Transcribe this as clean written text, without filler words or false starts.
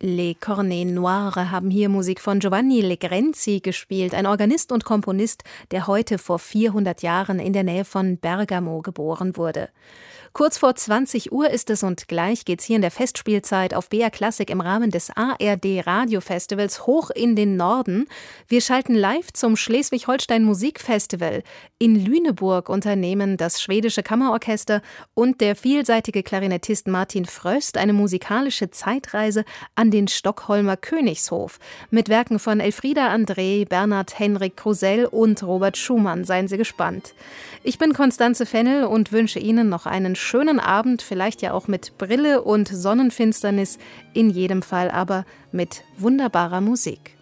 Les Cornets Noirs haben hier Musik von Giovanni Legrenzi gespielt, ein Organist und Komponist, der heute vor 400 Jahren in der Nähe von Bergamo geboren wurde. Kurz vor 20 Uhr ist es und gleich geht's hier in der Festspielzeit auf BR Classic im Rahmen des ARD Radiofestivals hoch in den Norden. Wir schalten live zum Schleswig-Holstein Musikfestival. In Lüneburg unternehmen das schwedische Kammerorchester und der vielseitige Klarinettist Martin Fröst eine musikalische Zeitreise an den Stockholmer Königshof. Mit Werken von Elfriede André, Bernhard Henrik Krusell und Robert Schumann. Seien Sie gespannt. Ich bin Constanze Fennel und wünsche Ihnen noch einen schönen Abend, vielleicht ja auch mit Brille und Sonnenfinsternis, in jedem Fall aber mit wunderbarer Musik.